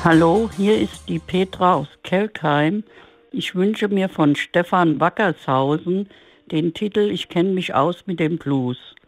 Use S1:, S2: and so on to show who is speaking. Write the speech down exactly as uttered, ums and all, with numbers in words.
S1: Hallo, hier ist die Petra aus Kelkheim. Ich wünsche mir von Stefan Wackershausen den Titel Ich kenne mich aus mit dem Blues.